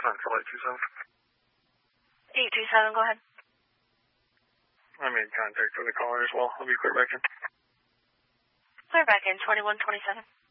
current for light 27. 827, go ahead. I made contact with the caller as well. I'll be clear back in. Clear back in, 2127.